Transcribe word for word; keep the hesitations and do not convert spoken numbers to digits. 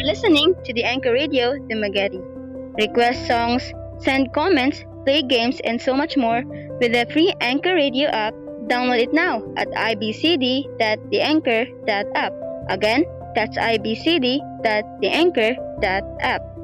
listening to the Anchor Radio Dumaguete. Request songs, send comments, play games, and so much more with the free Anchor Radio app. Download it now at i b c d dot the anchor dot app. Again, that's i b c d dot the anchor dot app.